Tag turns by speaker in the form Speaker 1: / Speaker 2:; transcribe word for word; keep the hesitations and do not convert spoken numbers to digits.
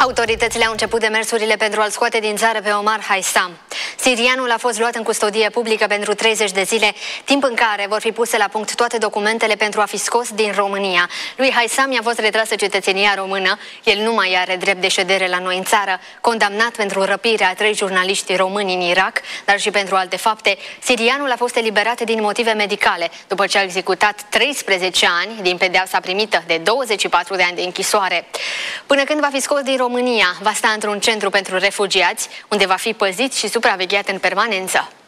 Speaker 1: Autoritățile au început demersurile pentru a-l scoate din țară pe Omar Haisam. Sirianul a fost luat în custodie publică pentru treizeci de zile, timp în care vor fi puse la punct toate documentele pentru a fi scos din România. Lui Haisam i-a fost retrasă cetățenia română, el nu mai are drept de ședere la noi în țară. Condamnat pentru răpirea a trei jurnaliști români în Irak, dar și pentru alte fapte, sirianul a fost eliberat din motive medicale, după ce a executat treisprezece ani din pedeapsa primită de douăzeci și patru de ani de închisoare. Până când va fi scos din România, va sta într-un centru pentru refugiați, unde va fi păzit și supravegheat în permanență.